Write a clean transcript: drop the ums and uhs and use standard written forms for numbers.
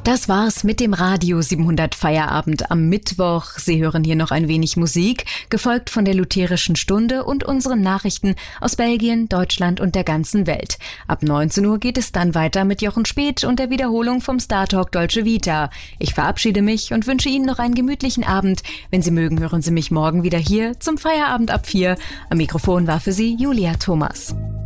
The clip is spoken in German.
Das war's mit dem Radio 700 Feierabend am Mittwoch. Sie hören hier noch ein wenig Musik, gefolgt von der Lutherischen Stunde und unseren Nachrichten aus Belgien, Deutschland und der ganzen Welt. Ab 19 Uhr geht es dann weiter mit Jochen Späth und der Wiederholung vom Star Talk Dolce Vita. Ich verabschiede mich und wünsche Ihnen noch einen gemütlichen Abend. Wenn Sie mögen, hören Sie mich morgen wieder hier zum Feierabend ab 4. Am Mikrofon war für Sie Julia Thomas.